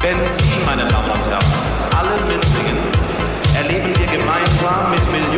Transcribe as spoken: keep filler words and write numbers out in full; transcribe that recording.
Denn Sie, meine Damen und Herren, alle Münzlingen, erleben wir gemeinsam mit Millionen